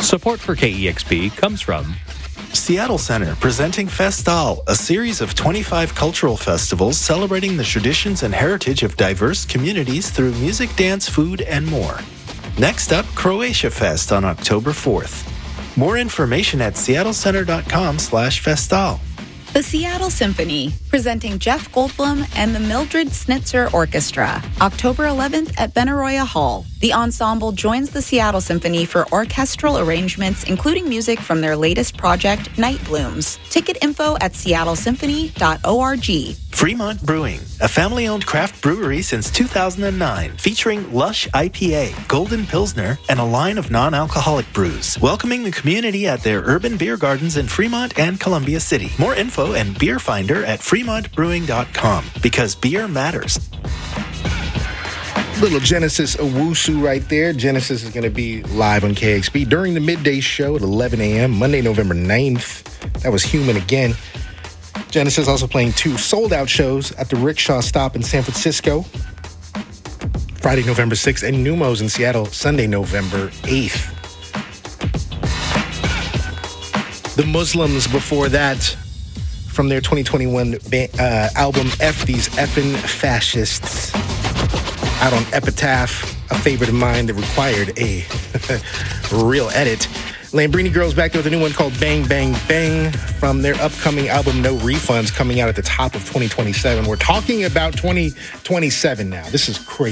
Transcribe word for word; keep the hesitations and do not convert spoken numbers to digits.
Support for K E X P comes from Seattle Center presenting Festal, a series of twenty-five cultural festivals celebrating the traditions and heritage of diverse communities through music, dance, food, and more. Next up, Croatia Fest on October fourth. More information at seattlecenter.com slash festal. The Seattle Symphony, presenting Jeff Goldblum and the Mildred Snitzer Orchestra, October eleventh at Benaroya Hall. The ensemble joins the Seattle Symphony for orchestral arrangements, including music from their latest project, Night Blooms. Ticket info at seattle symphony dot org. Fremont Brewing, a family-owned craft brewery since two thousand nine, featuring Lush I P A, Golden Pilsner, and a line of non-alcoholic brews. Welcoming the community at their urban beer gardens in Fremont and Columbia City. More info and beer finder at fremont brewing dot com, because beer matters. Little Genesis Owusu right there. Genesis is going to be live on K X P during the midday show at eleven a.m. Monday, November ninth. That was Human again. Genesis also playing two sold-out shows at the Rickshaw Stop in San Francisco, Friday, November sixth, and Numos in Seattle, Sunday, November eighth. The Muslims before that, from their twenty twenty-one ba- uh, album F These Effin' Fascists, out on Epitaph, a favorite of mine that required a real edit. Lambrini Girls back there with a new one called Bang Bang Bang from their upcoming album No Refunds, coming out at the top of twenty twenty-seven. We're talking about twenty twenty-seven now. This is crazy.